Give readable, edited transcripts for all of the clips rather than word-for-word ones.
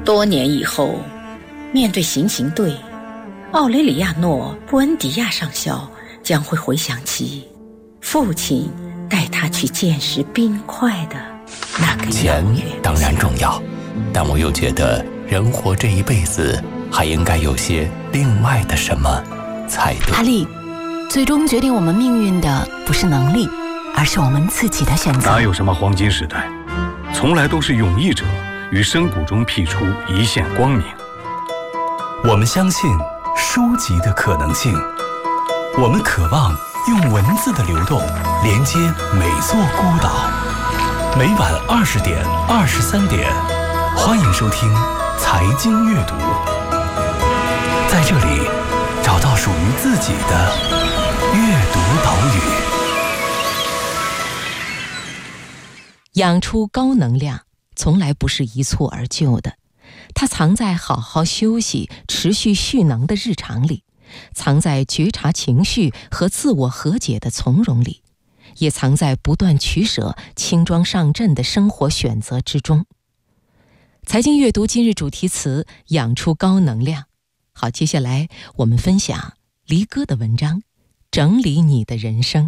多年以后，面对行刑队，奥雷里亚诺·布恩迪亚上校将会回想起父亲带他去见识冰块的那个钱当然重要，但我又觉得人活这一辈子还应该有些另外的什么才对。 阿丽，最终决定我们命运的不是能力，而是我们自己的选择。 哪有什么黄金时代，从来都是勇毅者于深谷中辟出一线光明。 我们相信书籍的可能性，我们渴望用文字的流动连接每座孤岛。每晚20点、23点，欢迎收听财经阅读，在这里找到属于自己的阅读岛屿。 养出高能量从来不是一蹴而就的，它藏在好好休息、持续蓄能的日常里，藏在觉察情绪和自我和解的从容里，也藏在不断取舍、轻装上阵的生活选择之中。财经阅读今日主题词：养出高能量。好，接下来我们分享黎哥的文章《整理你的人生》。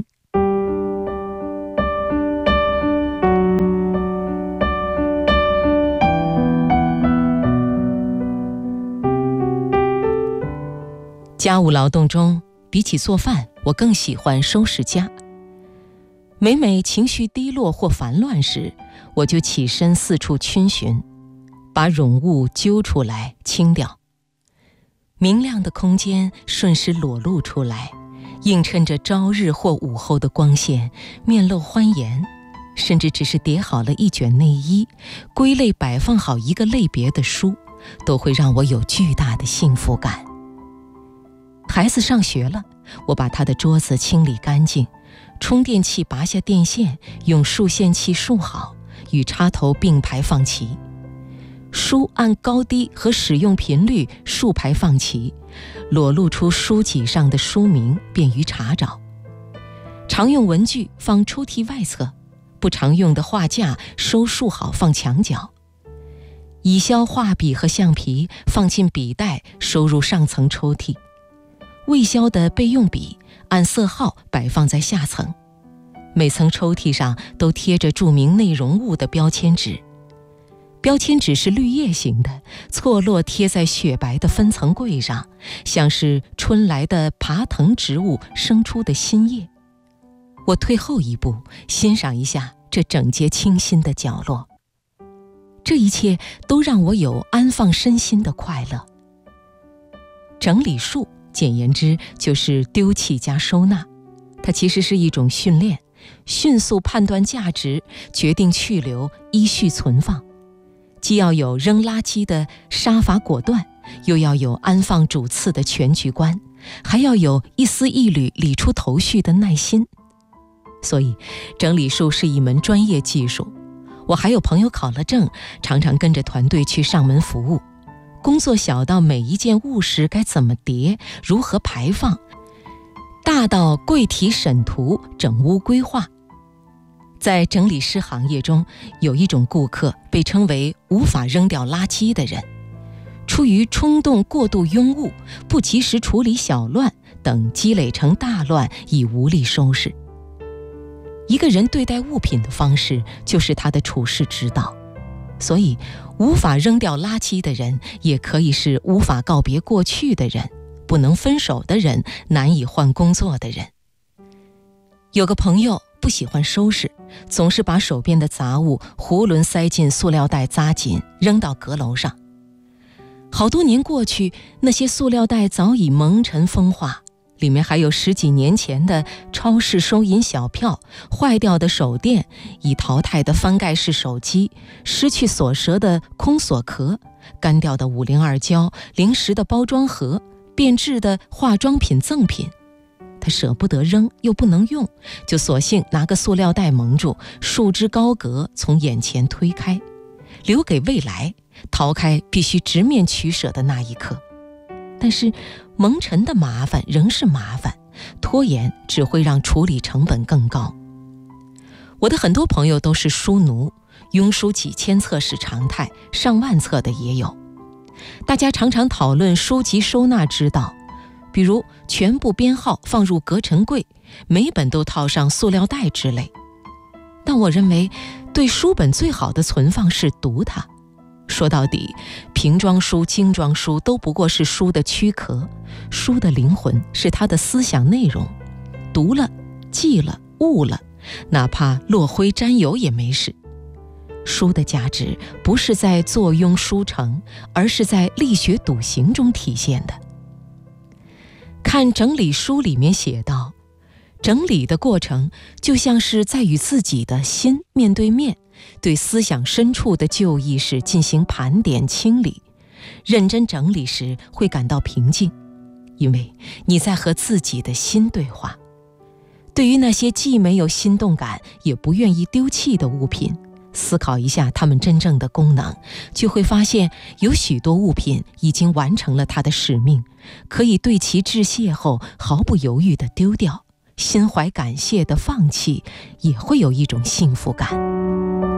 家务劳动中，比起做饭，我更喜欢收拾家。每每情绪低落或烦乱时，我就起身四处逡巡，把冗物揪出来清掉。明亮的空间瞬时裸露出来，映衬着朝日或午后的光线，面露欢颜。甚至只是叠好了一卷内衣，归类摆放好一个类别的书，都会让我有巨大的幸福感。孩子上学了，我把他的桌子清理干净，充电器拔下电线，用束线器束好，与插头并排放齐。书按高低和使用频率竖排放齐，裸露出书脊上的书名，便于查找。常用文具放抽屉外侧，不常用的画架收束好放墙角。已销画笔和橡皮放进笔袋，收入上层抽屉。未销的备用笔按色号摆放在下层，每层抽屉上都贴着注明内容物的标签纸，标签纸是绿叶型的，错落贴在雪白的分层柜上，像是春来的爬藤植物生出的新叶。我退后一步，欣赏一下这整洁清新的角落，这一切都让我有安放身心的快乐。整理术简言之就是丢弃加收纳，它其实是一种训练，迅速判断价值，决定去留，依序存放。既要有扔垃圾的杀伐果断，又要有安放主次的全局观，还要有一丝一缕理出头绪的耐心。所以整理术是一门专业技术，我还有朋友考了证，常常跟着团队去上门服务。工作小到每一件物事该怎么叠，如何排放，大到柜体审图、整屋规划。在整理师行业中，有一种顾客被称为无法扔掉垃圾的人，出于冲动过度拥物、不及时处理小乱等，积累成大乱，已无力收拾。一个人对待物品的方式，就是他的处世之道。所以无法扔掉垃圾的人，也可以是无法告别过去的人，不能分手的人，难以换工作的人。有个朋友不喜欢收拾，总是把手边的杂物囫囵塞进塑料袋扎紧，扔到阁楼上。好多年过去，那些塑料袋早已蒙尘风化，里面还有10几年前的超市收银小票、坏掉的手电、已淘汰的翻盖式手机、失去锁舌的空锁壳、干掉的502胶、零食的包装盒、变质的化妆品赠品。他舍不得扔又不能用，就索性拿个塑料袋蒙住，束之高阁，从眼前推开，留给未来，逃开必须直面取舍的那一刻。但是蒙尘的麻烦仍是麻烦，拖延只会让处理成本更高。我的很多朋友都是书奴，庸书几千册是常态，上万册的也有。 大家常常讨论书籍收纳之道，比如全部编号放入隔尘柜，每本都套上塑料袋之类。但我认为对书本最好的存放是读它。说到底，瓶装书、精装书都不过是书的躯壳，书的灵魂是它的思想内容。读了、记了、悟了，哪怕落灰沾油也没事。书的价值不是在坐拥书城，而是在力学笃行中体现的。看整理书里面写道，整理的过程就像是在与自己的心面对面，对思想深处的旧意识进行盘点清理。认真整理时会感到平静，因为你在和自己的心对话。对于那些既没有心动感也不愿意丢弃的物品，思考一下它们真正的功能，就会发现有许多物品已经完成了它的使命，可以对其致谢后毫不犹豫地丢掉，心怀感谢地放弃，也会有一种幸福感。